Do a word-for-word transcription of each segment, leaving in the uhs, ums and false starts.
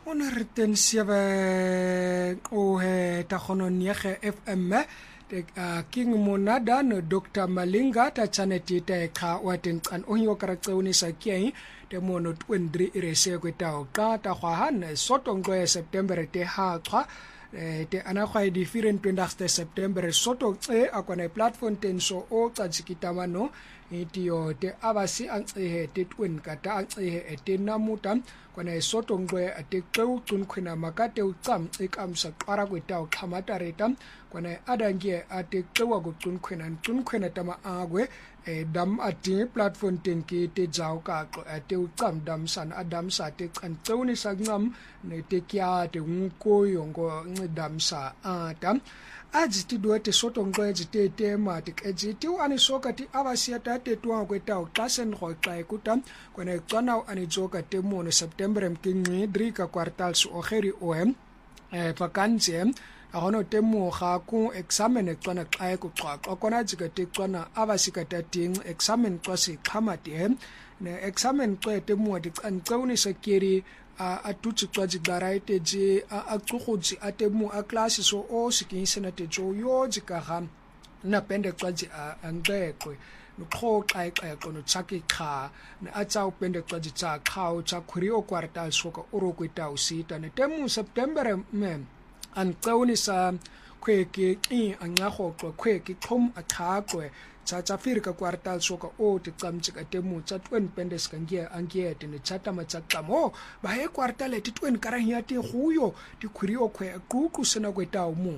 Ona riten sieve o he takhononiege F M te king monada no Doctor Malinga ta chaneti te kha waten kan onyo karakteuni sa kiai te mono twendri irese kweta o ka ta khwahan sotongwe September te ha khwa te ana khwa different twenty September soto e akona platform tenso o tsajikitamano itio te abasi angcehe te twin kata angcehe ete namuta kwana sotongwe ate qeu tunkhwena makate ucam ekamsa qara kweta uxhamata reta kwana adangie ate qewa go tunkhwena tunkhwena tama agwe e dam ate platform tenki te jaw ka ate ucam dam san adam sa te qanceuni sangam ne te kya te unko yongo ngidam sa atam ajiti duete sotongwe jite te matik ejiti ani sokati abasiata te tuwa kweta uxasen go xa ekuta kwana xana ani joka te mono September mkingi drika quartals ogeri ohem eh vakansie ahono te mo ga ku examen xana xa ekuxaxa kona jika te xana abasikata ting examen xasi xhamati ne examen xe te mo di xancewuni sekiri a tutsi twaji garaite je a tsukhutsi ate mu a class so o sikinsena te jo yo jikaga na pende twaji a angekwe no kho xa xa kono tsaki kha na atsa u pende twaji tsa khao tsa khuriyo quartal soka oro kweta usita ne temu September me an qawni sa khweke i angago khweke khom akhakwe tsa tsa firika quartal soka o te tsamtsika temu tsa twen pendes kangia angiete ne chata matsakamo ba he quartal eti twen karahia te huyo ti khuriyo khwe kuku sena kweta mu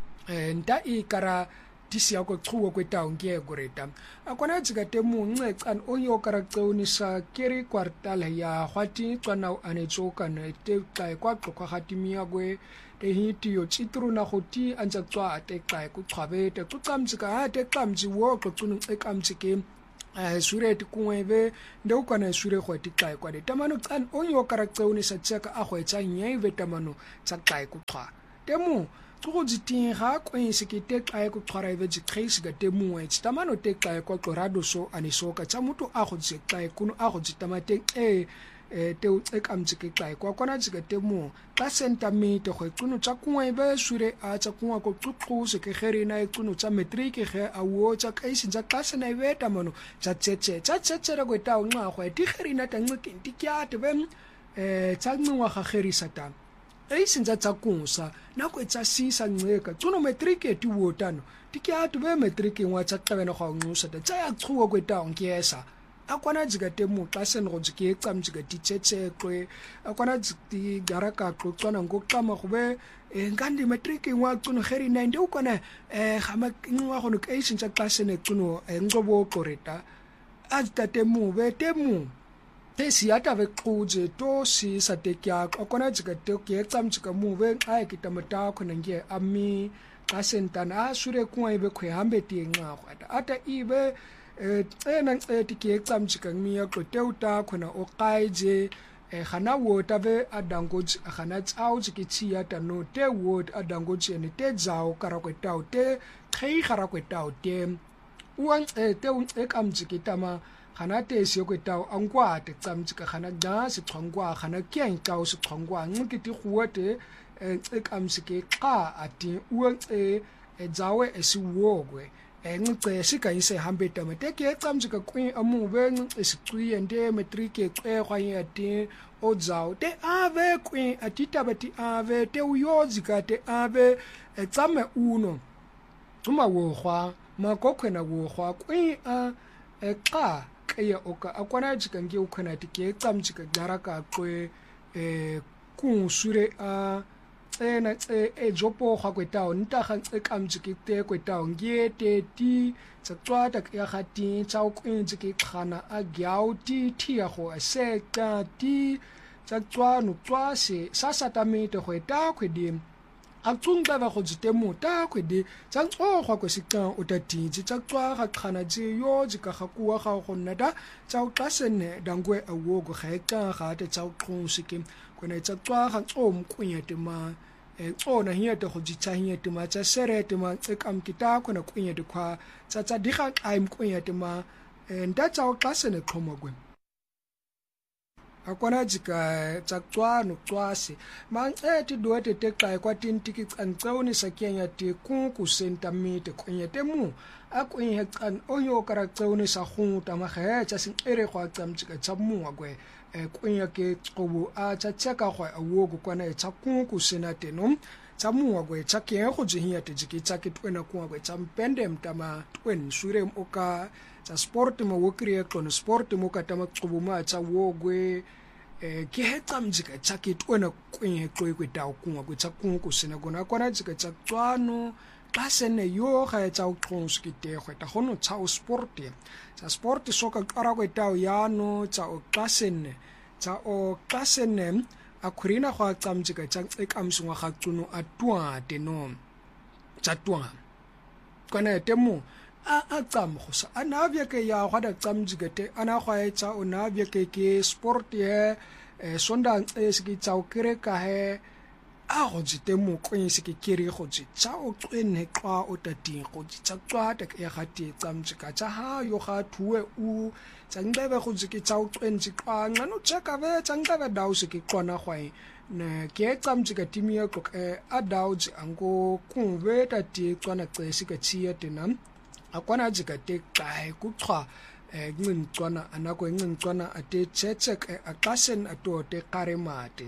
eh nta i kara tisia ko chuwa kweta ngie goreta akona tsika temu ncecan onyo karakteuni sa keri quartal ya hwati tswana anetsoka ne te tla kwa qokwa hatimia gwe te hiti yo tsitru na khoti anja tswa te xa ku xwabe te tsamtsika ha te tsamtsi wo qotsunu ekamtsike eh sureti kunwebe ndo kana sure khoti xa kwa de tamano tsan onyo karakteuni sa tseka a khwetsa nyebe tamano tsa xa ku xwa temu go ditinga go isike te xa ku xwara ebe di case ga temu e tamano te xa kwa qorado so anisoka tsa mutu a go tse xa kuno a go ditamate e te ekamtsike xa kwa kona tsika temu ka sentamite go tsuno tsa kunwebe sure a tsa kunwa ko tsuqu se ke gerina e tsuno tsa matric ge a wo tsa kaisi tsa klase na ibeta mano tsa tsetse tsa tsetse ra go ta unqa go ti gerina ta nqiki ntikyate bem eh tsa nqwa ga gerisa ta eisinza tsa kunsa na go tsa sisa nqeka tsuno matric e ti wotano tikyate be matric ngwa tsa qabena go nqusa tsa ya chuwa go ta nkiesa akwana jika temu xasen go jike ecamjika titsetse kwe akwana jiti garaka xoxana ngoxama gobe ngandi matric ngwa tsuno geri nine ukona eh gama ngwa go no kaishin tsa xasen tsuno ngcobo qoreta ajita temu be temu tesi ata ve xuje to si satekya akwana jika te ke ecamjika mu be ai kitamata khona nge ami xasen tana sure kuwa ibe khwe hambe ti ngwa ata ata ibe eh ena eti ke tsamtsika ngmia ko teuta khona o qaije e khana wota be adangoji khana tsao tsikitsia ta no te wot adangoji ne te jao kara ko tao te khei khara ko tao te uang e te un e kamtsikitama khana te se ko tao angwa te tsamtsika khana ga se tshwangwa khana kyang tao se tshwangwa ngikiti khuwate e kamtsike qa ati uang e e jawe esiwogwe enqice sikayise hambe tamateke ecamjika kwi amube nqisicwiye nde matric eqekwa yati odzao te ave kwi atita bati ave te uyozika te ave etsame uno uma wohwa makokhwena wohwa kwi a eqa keya oka akwana jika nge ukhona tike ecamjika garaka kwe e kusure a ena e jopo ga kwetao nta ga ekamjike te kwetao ngete ti tsatwata ya gati tsa o kwentse ke khana a gyao ti ti ya go aseka ti tsatswa no tswase sa satamete go eta khwedi a tsunga ba go jitemo ta khwedi tsa tso go go sika o tatitsi tsatswa ga khana je yo jika ga kuwa ga go nnata tsa o tlasene dangwe a wo go ga eka ga te tsa o tlonsike kona tsatswa ga tsom kunyete ma e tsona hiete go ditsa hiete ma tsa serete ma tsekam kita kona kunyete kwa tsa tsa diga time kunyete ma nda tsa o tlasene tlhomogwe akona jika tsatswano tswase mangeti dote tekai kwa tintiki tsantsawni sakenya te kunku sentamite kwenye temu akwenye tsan onyo karatsawni sa khunta mahe tsa sin ere kwa tsamjika tsamu agwe kwenye ke tsobu a tsa tsaka kwa awogo kwana tsa kunku senatenom tsamu agwe tsa ke go jihiya te jiki tsa ke twena ku agwe tsampende mtama twen surem oka tsa sport mo wokriye kono sport mo katama tsobu ma tsa wogwe eh ke hetsa mjika tsa ke twena kwenye kwe tawo kunga kwe tsa kunku sena gona kwana jika tsa tswano ka sene yo ga tsa uqonsu ke tegwe ta gono tsa o sport tsa sport soka qara kwe tawo yano tsa o qasene tsa o qasene akhurina go tsamjika tsa ekamsungwa ga tsuno atwa teno tsa twa kwana temo a a tsam go sa anavya ke ya go da tsamjika te ana go etsa o navya ke ke sport ye sondang e se ke tsao kere ka he a go jite mo kwen se ke kere go jite tsao tswene kwa o tating go jitsa tswa ta ke ga ti tsamjika tsa ha yo ga thuwe u tsangebe go jike tsao tswen ji kwa ngano cheka ve tsangebe daw se ke kwana gwae ne ke tsamjika timi ya ko a daw ji ango kunwe ta ti tswana tsese ke tsia tenam akwana jika te kai ku tswa ngintwana anako ngintwana ate tsetsek akasen atote karemate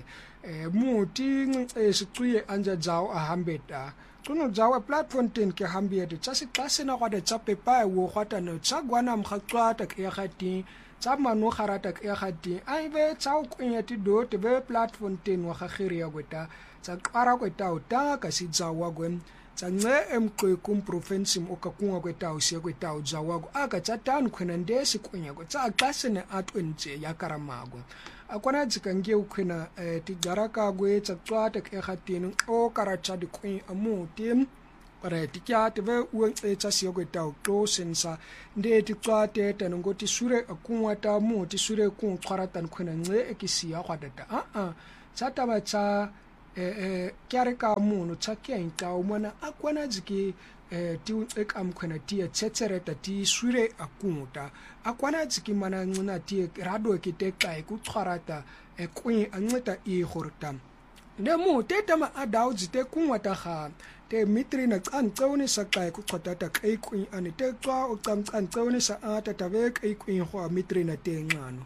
muti ngisicwiye anja jaw ahambeta kuno jaw platform ten ke hambete tsasi klasena kwade tsapepa wo kwata no tsagwana mkhaqwata ke gati tsamano garata ke gati aibe tsaw kwenyati do te be platform ten wa gagiri ya kweta tsaqara kweta uta ka si jawa gwen tsange emkwe kum province mo ka kunga kweta usia kweta ujawago aka tsatanu khwena ndesi kwenya ko tsa klasene atwenje ya karamago akwana jikange ukhwena tigaraka gwe tsatswata ke gatini o karacha di kwen amuti para tikya tebe uwe tsa siyo kweta to sensa nde titswate tanongoti sure akunwa ta muti sure kun khwaratan khwena nge ekisia kwadata a a tsata ba tsa eh kyare ka muno tsakya inka umana akwana jiki eh ti ekam khona ti tsetsereta ti sure akunta akwana jiki mana ncina ti rado ke tekai ku tshwarata e kwin anceta i horta ne mu teta ma adaw jite kunwata ga te mitri na tsantsawni sa kai ku qotata kai kwin ane te tswa o tsantsawni sa ata tabe kai kwin go mitri na te ngano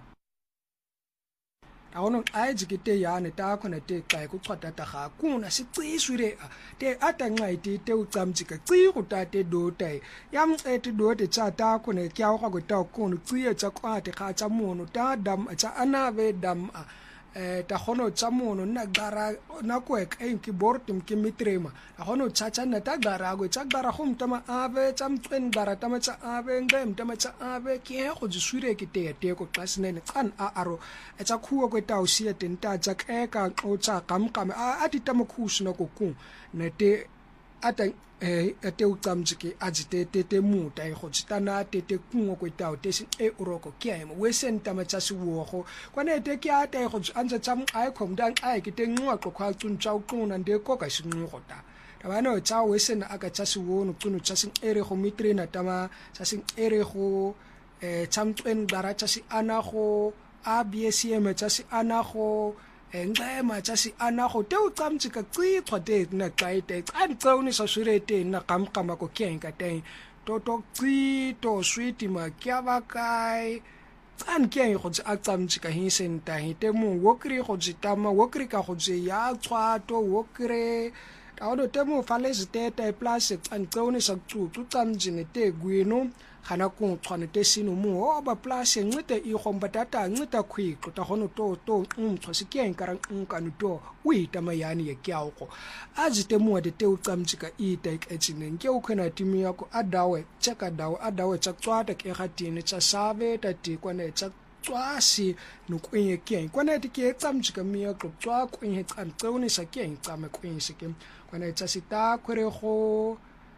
aono ajikite yana ta khona te kai ku qotata ga kuna si cisure te ata nqaiti te ucamjika ci go tate do tai yam ete do te cha ta khona kya go go ta kono cie tsa kwate ga tsa mono ta dam tsa anave dam eh ta khono tsa mono na gara na ko ek en ki bortim ki mitrema a khono tsa tsa na ta gara go tsa gara khum tama ave tsam twen gara tama tsa ave ngem tama tsa ave ke go jisure ki te te ko klasnene kan a aro tsa khuwa ko ta usia ten ta tsa ke ka o tsa kam kam a ati tama khusna ko ku ne te ata eh ate ucamjike ajite te te muta e go tsitana te te kungo ko ta te se e uroko kiaimo we senta matsa se wogo kwane te kya ta e go anja tsam ai khom dang ai ke te ngwa ko khwa tsuntsha uquna nde ko ka sinqo ta tabano tsa we sena aka tsa se wono tsunu tsa sing ere go mitrina tama tsa sing ere go eh tsamtwen bara tsa si ana go a b s m tsa si ana go engcema tsa si ana go te ucamjika ci qhwate na qaite qantsawni sa surete na qamqama ko kyenka te to to ci to sweet ma kya ba kai tsan kyen go tsa qamjika hi senta hi te mo wokri go tsitama wokri ka go tse ya qhwato wokre taono te mo falese te te place qantsawni sa tsu tsu tsamjine te gwino khana ku tshwane te sino mo o ba place ngite i gomba tata ngita khwiko ta gono to to umtho se kyen karang nkanu to wi tamayani ye kyauko ajite mo de te ucamjika i te etsine ke o khona timi yako adawe cheka dawe adawe tsatswata ke gatini tsa save ta ti kwane tsa tswasi no kwenye kyen kwane ti ke tsamjika mi yako tswa kwenye tsantsoni sa kyen tsame kwenye se ke kwane tsa sita khore go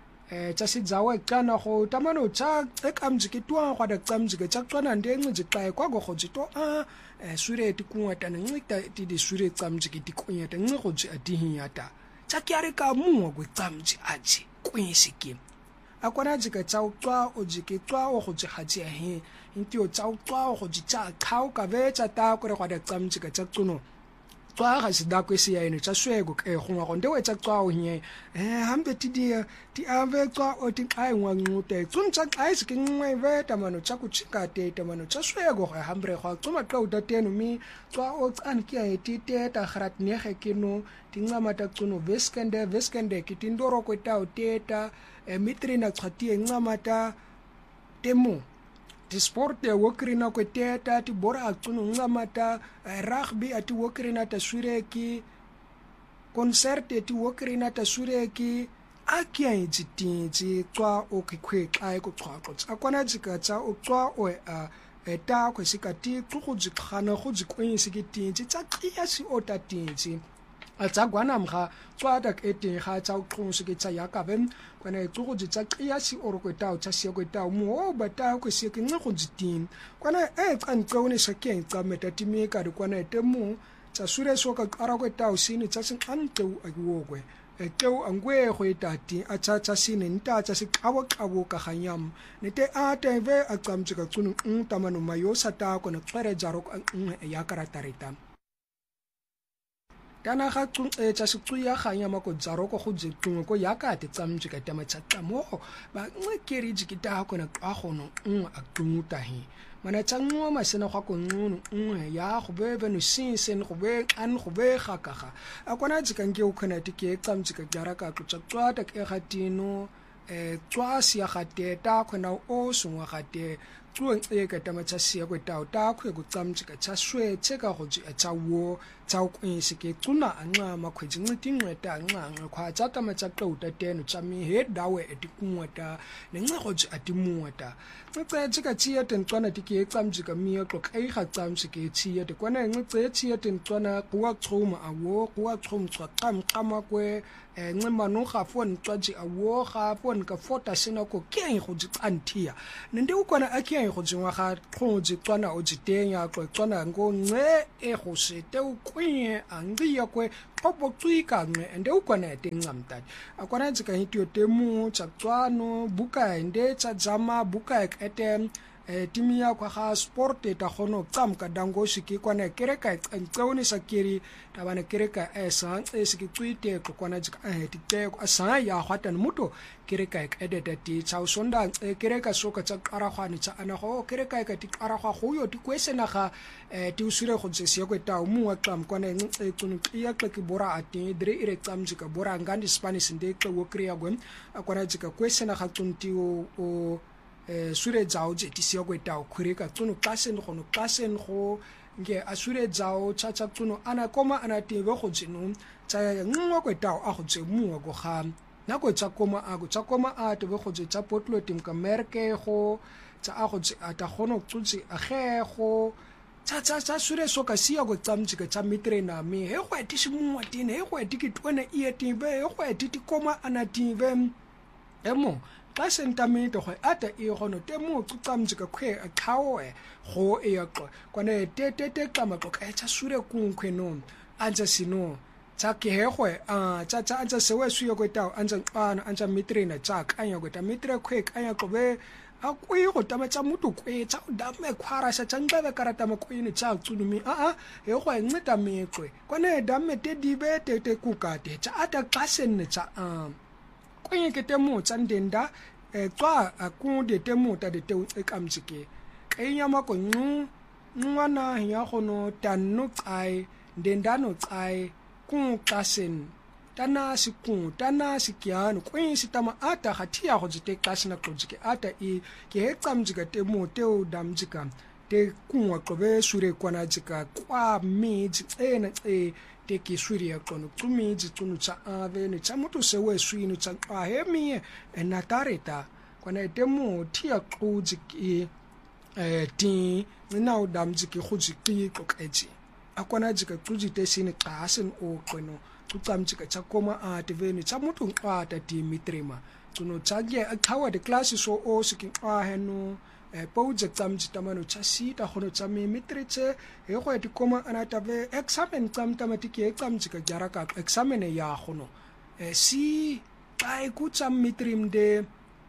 eh tsa sidzawe kana go tamano tsa ekamjike twa kwa da tsamjike tsa tswana ndenci jiqae kwa go go jito a sure ti kunwata ncita ti di sure tsamjike ti kunyata nci go ji atihinyata tsa kyare ka muwa go tsamji aji kwenyisike a kwana jika tsa utlwa o jike twa o go jihatsi he intio tsa utlwa o go jitsa khao ka ve tsa ta kore gwa da tsam jika tsa tsuno twa ga se da kwesi ya ene tsa swego ke go ngwa go ndewe tsa twa o nye eh hambe ti dia ti ave twa o ti kai ngwa ngute tsuntsa kai se ke ngwe ve tamano tsa ku chika te tamano tsa swego ga hambre go tsoma twa uta tenu mi twa o tsan ki ya ti te ta kharat ne ge ke no tinga mata tsuno veskende veskende ki tindoro ko ta o teta e mitri na tshati enga mata temu di sport ya wokrina ko teta ti bora tsuno nga mata rugby ati wokrina ta sureki concert ti wokrina ta sureki akia ititi twa o kikwe kai ko tshwaqo akwana tsika tsa o twa o a eta ko sikati go jikgana go jikweng sekitintsi tsa qiya si otatinsi atsa gwana mga tswa da ete ga tsa o tshonse ke tsa ya ka ben kwana tsogo tsa qiya si oro ko ta o tsa si ko ta mo ba ta ko si ke nge go jitin kwana e tsantso ne sa ke tsa meta timi ka di kwana ete mo tsa sure so ka ara ko ta o sini tsa sin anteu a go kwe e teu angwe go itati a tsa tsa sini nta tsa se kawo kawo ka ganyam ne te a te ve a tsamtse ka tsunu ntamano mayo sa ta ko na tsere jaro ya karatarita kana ga tsunge tsa setsuya ganya mako tsaro go go jetungwe ko ya ka te tsamtse ka tema tsa tamo ba nngwe keri jikita go na ka gono ng a tumuta hi mana tsangwa masena go go nngwe nngwe ya go bebe no sinsen go be an go be ga ka ga akona jikange o khona tike tsamtse ka jara ka tsa tswa ta ke ga tino e tswa sia ga te ta khona o sungwa ga te tsueng e ka tama tsa sia go ta ta khwe go tsamtse ka tsa shwe tse ka go tsa wo tsa go se ke tsuna anga makhweji ngiti ngeta anga khwa tsa tama tsa tota teno tsa mi he dawe etikunwata ne ngego tsa atimuwata tse tse ka tsia tentswana tike tsamtse ka mi go kai ga tsamtse ke tsia te kwana ngetse tsia tentswana kuwa tsoma awo kuwa tsomtswa qam qama kwe ngcemano ga fon tsaji awo ga fon ka fota sina ko ke go tsantia nende u kwana akia go tswa ga tloji tswana o jitenya go tswana ngo nce e go se te u kwenye angi ya kwe opo tswika nge ende u kwana te ngamtadi akwana tsika hitio temu tsa tswano buka ende tsa jama buka ekete e timia kwa ga sport ta gono tsam ka dango shiki kwana kereka tsone sa kiri ta bana kereka esa e siki twite ko kwana jika e tite ko asa ya hwatan muto kereka edeta ti tsau sonda kereka soka tsa qaragwane tsa ana go kereka ka ti qaragwa go yo ti kwesena ga ti usure go tse ko ta mu wa tsam kwana e tsunu ya ke bora ati dire ire tsam jika bora ngandi spanish nde ke wo kriya gwen akwana jika kwesena ga tsunti o o eh sure jao je ti sia go ta o khureka tsuno kasen go no kasen go nge asure jao cha cha tsuno ana koma ana te go go jinu tsa ngwa go ta a go tse mu go ga na go tsa koma a go tsa koma a te go go tsa potlo tim ka merke go tsa a go tsa ta gono tsutsi a ge go tsa tsa tsa sure so ka sia go tsamtsi ka tsa mitre na mi he go ti simu wa tine he go ti ki twana e ti be he go ti ti koma ana ti be emo ka sentamento go ata e gono te mo tsamtse ka khwe a khawe go e ya qo kwane te te te ka matlo ka tsa sure kunkwe no antsa sino tsa ke he go a tsa tsa antsa se we suyo go ta antsa ana antsa mitre na tsa ka nya go ta mitre khwe ka nya go be a kwe go tama tsa mutu kwe tsa da me khwara sa tsanga be karata mo kwe ni tsa tsunumi a a he go ngita mekwe kwane da me te dibe te te kukate tsa ata kasen ne tsa a kwenye ke temo tsandenda e tswa a ku de temo ta de te e kamtsike kenya mako nnu nwana ya gono tanno tsai ndendano tsai ku kasen tana siku tana sikiano kwenye sitama ata hatia go jite kasina tlojike ata e ke he tsamjika temo teo damjika te kuwa qobe sure kwana jika kwa miji ena e te ki suri ya kono tumi ji tunu cha ave ne cha mutu se we suinu cha a he mi e natareta kwana temu tia kluji ki eh ti na udam ji ki khuji ki kokeji akwana ji ka kluji te sine qasen o kono tutsam ji ka cha koma a te ve ne cha mutu a ta ti mitrema tuno cha ge a thawa de class so o sikin a henu e project am jitamano chasi ta khono tsame mitriche e go eti koma ana tave examen tsam tamatiki exam jika jaraka examen ya khono e si ai ku tsam mitrim de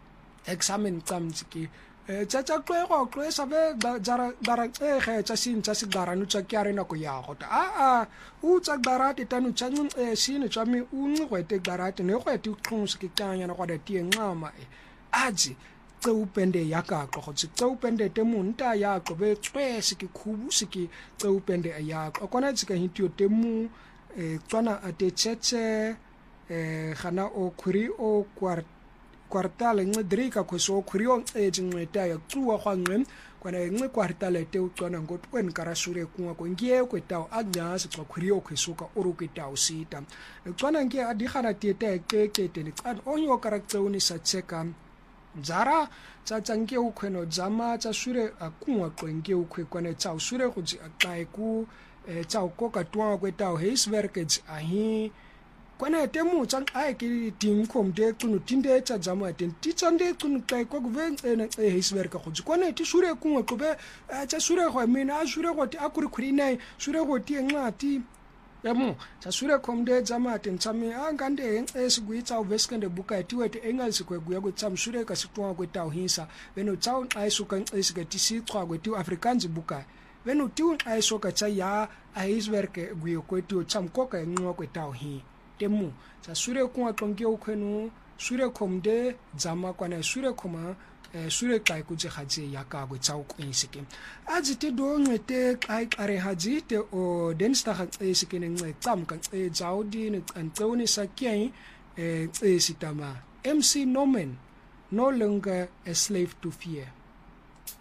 examen tsamtsiki eh tsa tsa tlego tlo sa be jara bara ege tsa sin tsa sigara nu tsa kyare na ko ya gota a a u tsa garate tanu tsa ncu eh sine tsa mi u ncu gwete garate ne gwete uxhungu ke tanya na kwada tie ncama aji ceupende yakaqo gotsi ceupende temunta yaqo be tswese ke khubu siki ceupende ayaqo kona tsika hitio temu eh tswana ate tshetse eh khana o khuri o kwart kwartale ncedrika kweso khuriyo ejinqeta yacuwa khwanqem kwana nce kwartale te ucwana ngotweni karashure kunga kongiye kwetawo anyasi xa khuriyo kwesuka uruketawo sita ucwana nge adihana tieta ekekete nicana onyo karakceuni satseka zara tsatsange ukhweno zama tsashure akungwa qenge ukhwe kwana tsa ushure kutsi aqai ku tsa ukoka twa kwetawo heiswerkets ahi kwana temu tsang ai ke tim kom de tunu tinde tsa jama ten titsande tunu kai ko gven ena e hiswerka khotsi kwana ti shure kunwe qobe tsa shure go mina shure go ti akuri khuri nai shure go ti enqati yamo tsa shure kom de jama ten tsami angande e sigwitsa uveskende buka ti wete engal sikwe guya go tsam shure ka sitwa go taw hinsa beno tsaun ai sukan esike ti si tswa go ti afrikanzi buka beno ti un ai soka tsa ya ai hiswerke guyo ko ti tsam koka enqwa ko taw hin temu sa sure kunga tlonke ukhwenu sure khomde jama kwana sure khoma sure kai ku je khaje yaka go tsau ku isike aji te do ngete kai are haji te o densta kha isike ne nce tsam ka e jaudi ne antoni sakiai e sitama M C Norman, no longer a slave to fear.